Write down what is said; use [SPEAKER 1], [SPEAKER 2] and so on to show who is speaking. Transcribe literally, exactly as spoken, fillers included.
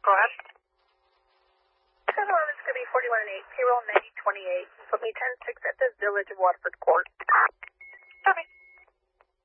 [SPEAKER 1] Go ahead.
[SPEAKER 2] ten eleven, it's going to be forty-one and eight, payroll ninety twenty-eight. Put me ten six at the Village of Waterford Court.